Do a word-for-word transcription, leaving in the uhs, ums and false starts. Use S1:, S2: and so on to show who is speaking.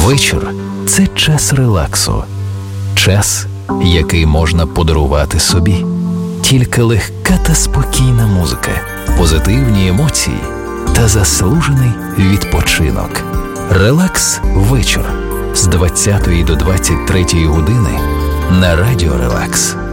S1: Вечір – це час релаксу. Час, який можна подарувати собі. Тільки легка та спокійна музика, позитивні емоції та заслужений відпочинок. Релакс вечір з двадцятої до двадцять третьої години на Радіо Релакс.